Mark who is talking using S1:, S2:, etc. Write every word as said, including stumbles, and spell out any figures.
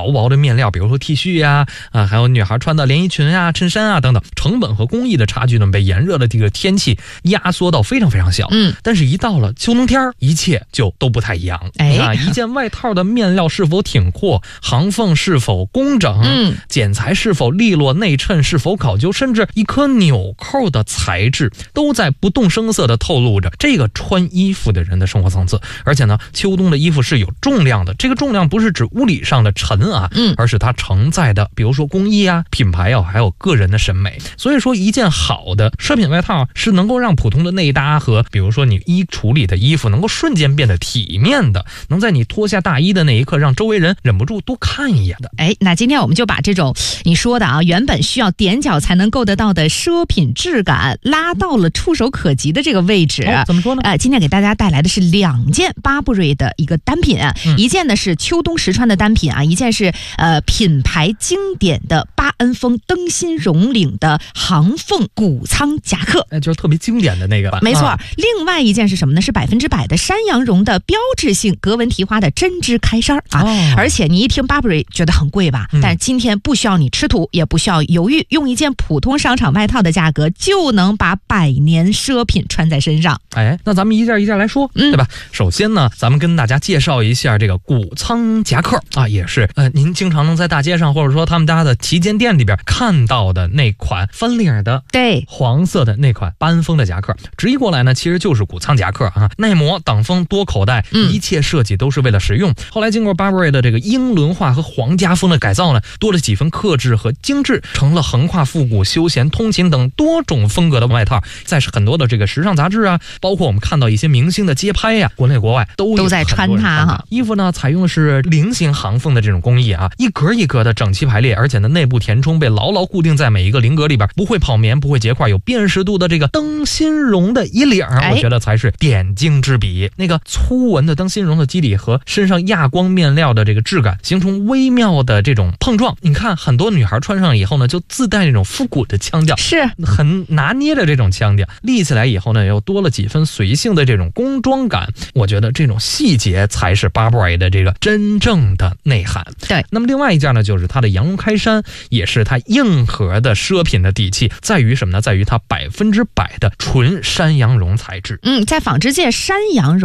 S1: 薄薄的面料，比如说 T 恤呀、啊，还有女孩穿的连衣裙啊、衬衫啊等等，成本和工艺的差距呢，被炎热的这个天气压缩到非常非常小。
S2: 嗯，
S1: 但是一到了秋冬天，一切就都不太一样。
S2: 哎，
S1: 啊，一件外套的面料是否挺阔，行缝是否工整，
S2: 嗯，
S1: 剪裁是否利落，内衬是否考究，甚至一颗纽扣的材质，都在不动声色地透露着这个穿衣服的人的生活层次。而且呢，秋冬的衣服是有重量的，这个重量不是指物理上的沉啊，
S2: 嗯，
S1: 而是它承载的，比如说工艺啊、品牌啊，还有个人的审美。所以说，一件好的奢品外套是能够让普通的内搭和比如说你衣橱里的衣服能够瞬间变得体面的，能在你脱下大衣的那一刻让周围人忍不住多看一眼的。
S2: 哎，那今天我们就把这种你说的啊，原本需要踮脚才能够得到的奢品质感拉到了触手可及的这个位置。
S1: 哦、怎么说呢？
S2: 呃，今天给大家带来的是两件 Burberry 的一个单品，嗯、一件呢是秋冬实穿的单品啊，一件是呃品牌经典的巴恩风灯芯绒领的行缝谷仓夹克，
S1: 哎，就是特别经典的那个吧。
S2: 没错、
S1: 啊。
S2: 另外一件是什么呢？是百分之百的山羊绒的标志性格纹提花的针织开衫啊、哦！而且你一听 Burberry 觉得很贵吧、嗯？但是今天不需要你吃土，也不需要犹豫，用一件普通商场外套的价格就能把百年奢品穿在身上。
S1: 哎，那咱们一件一件来说，嗯、对吧？首先呢，咱们跟大家介绍一下这个谷仓夹克啊，也是呃，您经常能在大街上或者说他们家的旗舰店里边看到的那款翻领的，
S2: 对，
S1: 黄色的那款班风的夹克。直译过来呢，其实就是谷仓夹克啊，耐磨、挡风、多口袋，
S2: 嗯、
S1: 一切设计都是为了实用。后来经过 Burberry 的这个英伦化和皇家风的改造呢，多了几分克制和精致，成了横跨复古、休闲、通勤等多种风格的外套。在很多的这个时尚杂志啊，包括我们看到一些明星的街拍呀、啊，国内国外都
S2: 都在穿它哈。
S1: 衣服呢，采用的是菱形行缝的这种工艺啊，一格一格的整齐排列，而且呢，内部填充被牢牢固定在每一个菱格里边，不会跑棉，不会结块，有辨识度的这个灯芯绒的衣领，我觉得才是点睛之笔。那个粗纹的灯芯绒的基底和身上亚光面料的这个质感，形成微妙的这种碰撞。你看，很多女孩穿上以后呢，就自带这种复古的腔调，
S2: 是
S1: 很拿捏的这种腔调，立起来以后呢，又多了几分随性的这种工装感。我觉得这种细节才是 Burberry 的这个真正的内涵。
S2: 对，
S1: 那么另外一件呢，就是它的羊绒开衫，也是它硬核的奢品的底气，在于什么呢？在于它百分之百的纯山羊绒材质。
S2: 嗯，在纺织界，山羊绒